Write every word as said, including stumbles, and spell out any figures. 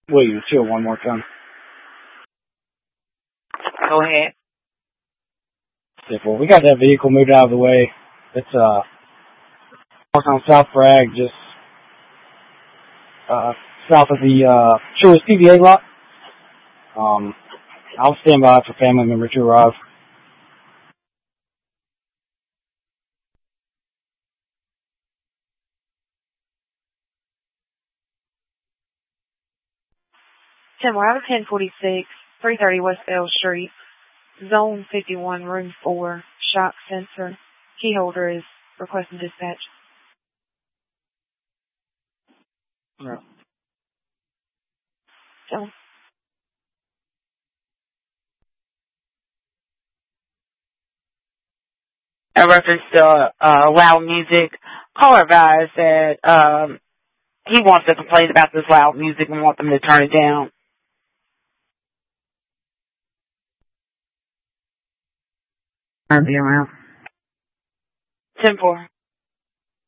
William two one more time. Go ahead. Well, we got that vehicle moved out of the way. It's uh on South Bragg, just uh south of the uh Truist P V A lot. Um, I'll stand by for family member to arrive. Tim, we're out of ten forty-six, three thirty West L Street, Zone fifty-one, Room four, shock sensor. Key holder is requesting dispatch. Yeah. So, In reference to uh, loud music, caller advised that um, he wants to complain about this loud music and want them to turn it down. I'll be around. ten four.